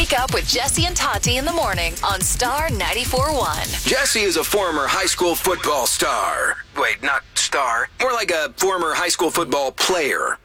Wake up with Jesse and Tati in the morning on Star 94.1. Jesse is a former high school football star. Wait, not star. More like a former high school football player.